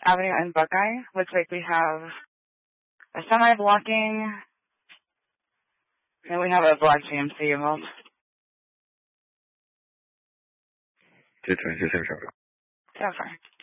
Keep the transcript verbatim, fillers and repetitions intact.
Avenue and Buckeye. Looks like we have a semi blocking, and we have a black G M C involved. two twenty-two, seven, So far.